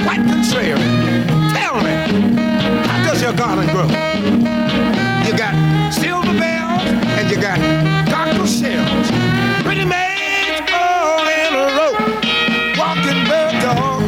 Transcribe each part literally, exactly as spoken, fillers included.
quite contrary. Tell me, how does your garden grow? You got silver bells and you got cockle shells. Pretty maids all in a row, walking bird dog.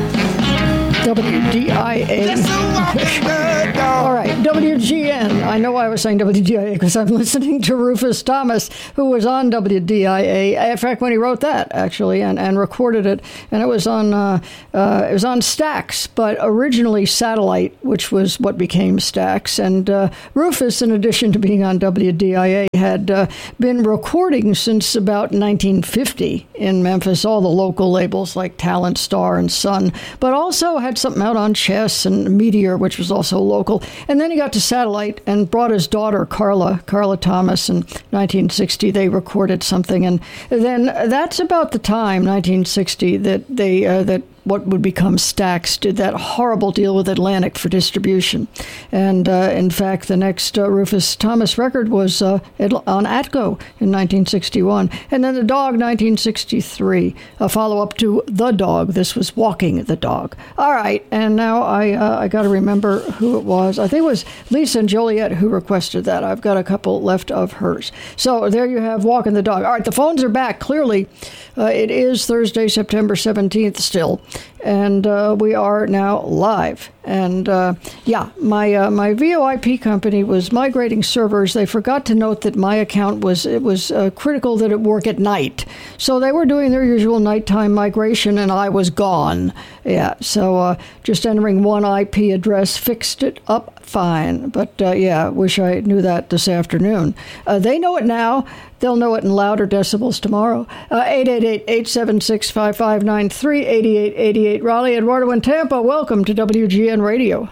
W D I A. Just a walking bird dog. All right, W G N. I know I was saying W D I A because I'm listening to Rufus Thomas, who was on W D I A. In fact, when he wrote that, actually, and, and recorded it, and it was on uh, uh, it was on Stax, but originally Satellite, which was what became Stax. And uh, Rufus, in addition to being on W D I A, had uh, been recording since about nineteen fifty in Memphis, all the local labels like Talent, Star, and Sun, but also had something out on Chess and Meteor, which was also local. And then he got to Satellite and brought his daughter, Carla, Carla Thomas, in nineteen sixty. They recorded something. And then that's about the time, nineteen sixty, that they uh, that what would become Stax did that horrible deal with Atlantic for distribution. And uh, in fact, the next uh, Rufus Thomas record was uh, on Atco in nineteen sixty-one. And then The Dog, nineteen sixty-three, a follow-up to The Dog. This was Walking the Dog. All right, and now I uh, I got to remember who it was. I think it was Lisa and Joliet who requested that. I've got a couple left of hers. So there you have Walking the Dog. All right, the phones are back. Clearly, uh, it is Thursday, September seventeenth still. And uh, we are now live. And uh, yeah, my uh, my V O I P company was migrating servers. They forgot to note that my account was it was uh, critical that it work at night. So they were doing their usual nighttime migration, and I was gone. Yeah, so uh, just entering one I P address fixed it up fine. But uh, yeah, wish I knew that this afternoon. Uh, they know it now. They'll know it in louder decibels tomorrow. Uh, eight eight eight, eight seven six, five five nine three, eight eight eight eight. Raleigh, Eduardo, and Tampa, welcome to W G N Radio.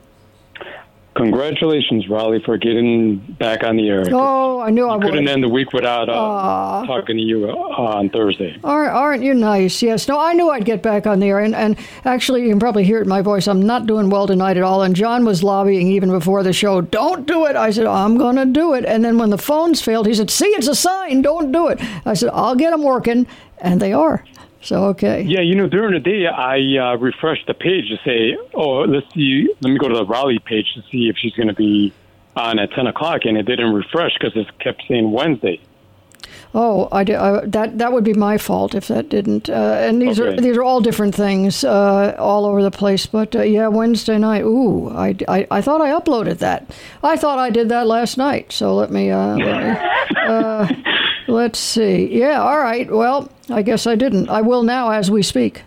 Congratulations, Raleigh, for getting back on the air. Oh, I knew I would. Couldn't end the week without uh, talking to you uh, on Thursday. Aren't, aren't you nice? Yes. No, I knew I'd get back on the air. And, and actually, you can probably hear it in my voice. I'm not doing well tonight at all. And John was lobbying even before the show. Don't do it. I said, I'm going to do it. And then when the phones failed, he said, see, it's a sign. Don't do it. I said, I'll get them working. And they are. So, okay. Yeah, you know, during the day, I uh, refreshed the page to say, oh, let's see, let me go to the Raleigh page to see if she's going to be on at ten o'clock, and it didn't refresh because it kept saying Wednesday. Oh, I, I, that that would be my fault if that didn't. Uh, and these okay. are these are all different things, uh, all over the place. But uh, yeah, Wednesday night. Ooh, I, I, I thought I uploaded that. I thought I did that last night. So let me uh, let me, uh, let's see. Yeah, all right. Well, I guess I didn't. I will now as we speak.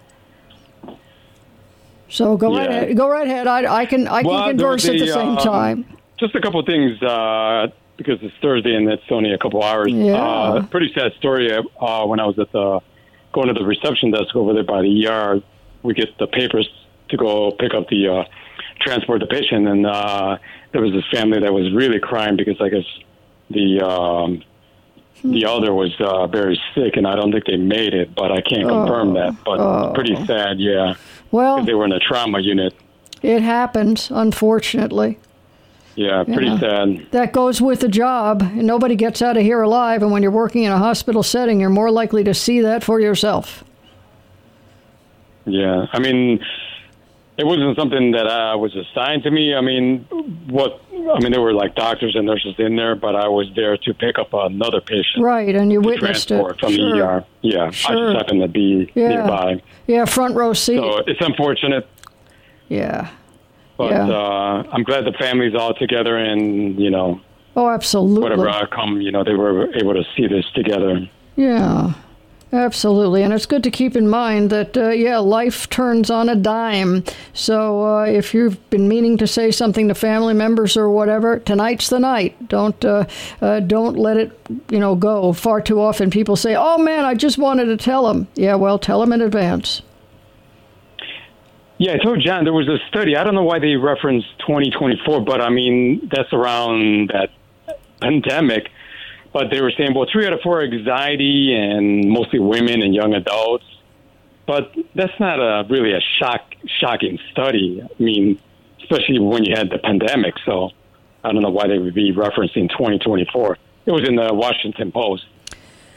So go yeah. right ahead. Go right ahead. I, I can I well, can converse the, at the same um, time. Just a couple of things. Uh, because it's Thursday and it's only a couple hours. Yeah. Uh, pretty sad story. Uh, when I was at the going to the reception desk over there by the E R, we get the papers to go pick up the uh, transport the patient, and uh, there was this family that was really crying because I guess the um, the elder was uh, very sick, and I don't think they made it, but I can't confirm oh. that. But oh. pretty sad, yeah. Well, they were in a trauma unit. It happens, unfortunately. Yeah, pretty yeah. sad. That goes with the job. Nobody gets out of here alive, and when you're working in a hospital setting, you're more likely to see that for yourself. Yeah, I mean, it wasn't something that uh, was assigned to me. I mean, what? I mean, there were like doctors and nurses in there, but I was there to pick up another patient. Right, and you witnessed it. From sure. the E R. Yeah, sure. I just happened to be yeah. nearby. Yeah, front row seat. So it's unfortunate. Yeah. But yeah. uh, I'm glad the family's all together, and, you know, oh, absolutely. whatever outcome, you know, they were able to see this together. Yeah, absolutely. And it's good to keep in mind that, uh, yeah, life turns on a dime. So uh, if you've been meaning to say something to family members or whatever, tonight's the night. Don't uh, uh, don't let it, you know, go. Far too often people say, oh, man, I just wanted to tell them. Yeah, well, tell them in advance. Yeah, I told John there was a study. I don't know why they referenced twenty twenty-four, but I mean, that's around that pandemic. But they were saying, well, three out of four anxiety and mostly women and young adults. But that's not a really a shock, shocking study. I mean, especially when you had the pandemic. So I don't know why they would be referencing twenty twenty-four. It was in the Washington Post.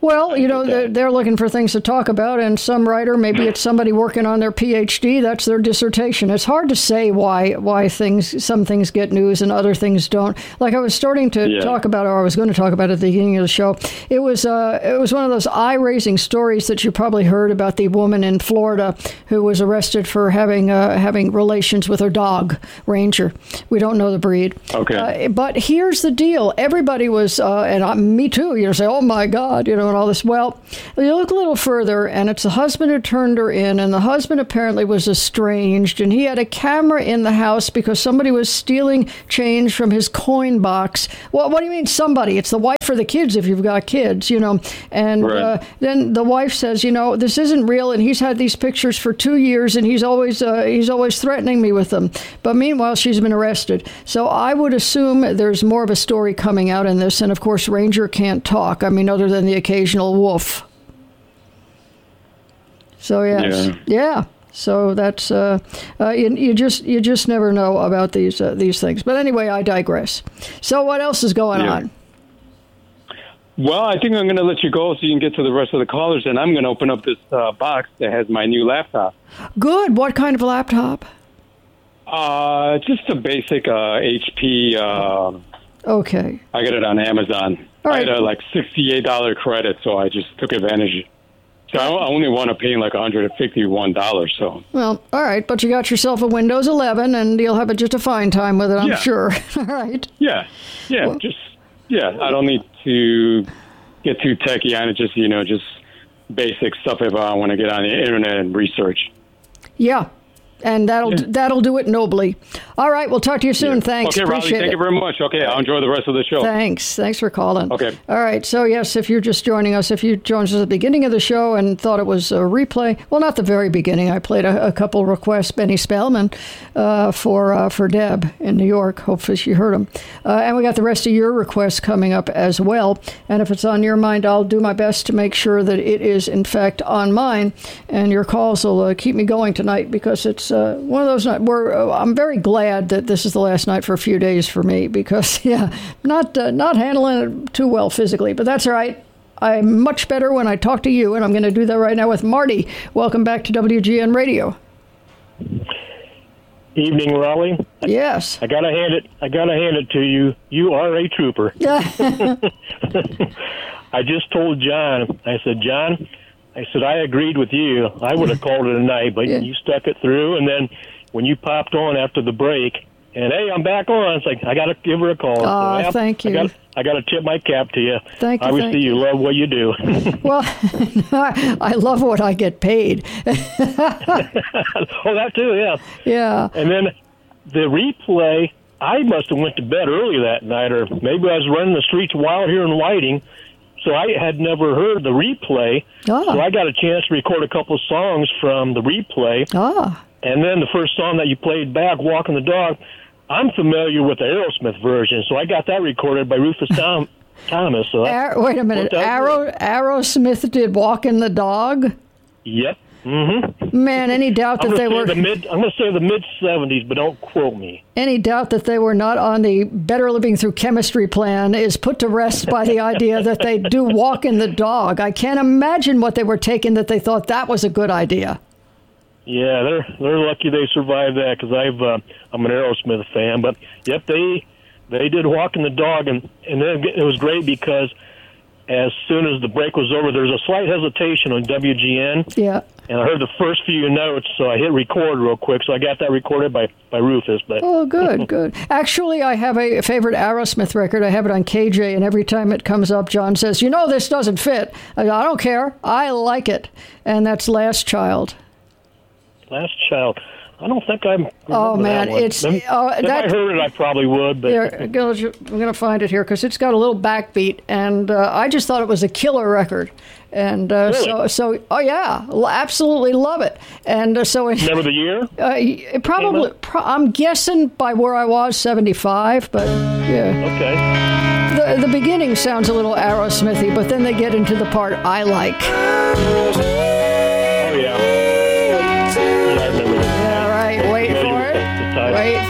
Well, you know, they're, they're looking for things to talk about, and some writer, maybe it's somebody working on their P H D, that's their dissertation. It's hard to say why why things some things get news and other things don't. Like I was starting to Yeah. talk about, or I was going to talk about at the beginning of the show. It was uh, it was one of those eye-raising stories that you probably heard about the woman in Florida who was arrested for having uh, having relations with her dog, Ranger. We don't know the breed. Okay. Uh, but here's the deal: everybody was, uh, and I, me too. You know, say, "Oh my God," you know. And all this. Well, you look a little further, and it's the husband who turned her in, and the husband apparently was estranged, and he had a camera in the house because somebody was stealing change from his coin box. Well, what do you mean somebody? It's the wife or the kids if you've got kids, you know. And Right. uh, then the wife says, you know, this isn't real, and he's had these pictures for two years, and he's always uh, he's always threatening me with them. But meanwhile, she's been arrested. So I would assume there's more of a story coming out in this, and of course, Ranger can't talk. I mean, other than the occasional wolf. So yes, Yeah. yeah. So that's uh, uh, you, you just you just never know about these uh, these things. But anyway, I digress. So what else is going Yeah. on? Well, I think I'm going to let you go so you can get to the rest of the callers, and I'm going to open up this uh, box that has my new laptop. Good. What kind of laptop? Uh, just a basic uh, H P. Uh, Okay. I got it on Amazon. All right. I had a like sixty-eight dollars credit, so I just took advantage. So I I only want to pay like one hundred fifty-one dollars. So Well, all right, but you got yourself a Windows eleven, and you'll have a, just a fine time with it, I'm Yeah. sure. All right. yeah, yeah, Well- just yeah. I don't need to get too techy on it. Just you know, just basic stuff if I want to get on the internet and research. Yeah. And that'll Yeah. that'll do it nobly. All right, we'll talk to you soon. Yeah. Thanks. Okay, Raleigh, Appreciate thank it. you very much. Okay, I'll enjoy the rest of the show. Thanks. Thanks for calling. Okay. All right. So, yes, if you're just joining us, if you joined us at the beginning of the show and thought it was a replay, well, not the very beginning. I played a, a couple requests, Benny Spellman, uh, for uh, for Deb in New York. Hopefully she heard them. Uh, and we got the rest of your requests coming up as well. And if it's on your mind, I'll do my best to make sure that it is, in fact, on mine. And your calls will uh, keep me going tonight because it's uh, one of those nights where uh, I'm very glad that this is the last night for a few days for me because, yeah, not uh, not handling it too well physically, but that's all right. I'm much better when I talk to you, and I'm going to do that right now with Marty. Welcome back to W G N Radio. Evening, Raleigh. Yes. I gotta hand it. I gotta hand it to you. You are a trooper. I just told John. I said, John, I said I agreed with you. I would have called it a night, but Yeah. you stuck it through. And then when you popped on after the break, and hey, I'm back on. It's like I gotta give her a call. Aw, So, yeah, thank you. I gotta, I gotta tip my cap to you. Thank you, Obviously, thank you love what you do. Well, I, I love what I get paid. Oh, that too, yeah. Yeah. And then the replay, I must have went to bed early that night, or maybe I was running the streets wild here in Whiting, so I had never heard the replay. Ah. So I got a chance to record a couple of songs from the replay. Ah. And then the first song that you played back, Walking the Dog, I'm familiar with the Aerosmith version, so I got that recorded by Rufus Tom, Thomas. So that Ar- wait a minute. worked out Arrow, good. Aerosmith did Walking the Dog? Yep. Mm-hmm. Man, any doubt I'm that gonna they say were the mid. I'm going to say the mid seventies, but don't quote me. any doubt that they were not on the Better Living Through Chemistry plan is put to rest by the idea that they do Walking the Dog. I can't imagine what they were taking that they thought that was a good idea. Yeah, they're they're lucky they survived that because I've uh, I'm an Aerosmith fan. But yep, they they did Walking the Dog, and and then it was great because as soon as the break was over, there was a slight hesitation on W G N, Yeah. and I heard the first few notes, so I hit record real quick. So I got that recorded by by Rufus. But Oh, good, good. Actually, I have a favorite Aerosmith record. I have it on K J, and every time it comes up, John says, you know, this doesn't fit. I, go, I don't care. I like it. And that's Last Child. Last Child, I don't think I'm. Oh, man, it's- If, oh, if that- I heard it, I probably would. But Here, I'm going to find it here because it's got a little backbeat, and uh, I just thought it was a killer record. And uh, Really? so, so, oh yeah, l- absolutely love it. And uh, so, it, remember the year? uh, it probably, pro- I'm guessing by where I was, seventy-five, but yeah. Okay. The, the beginning sounds a little Aerosmithy, but then they get into the part I like. Oh yeah. Yeah, I remember that. All right, wait Familiar for with it. the title. Wait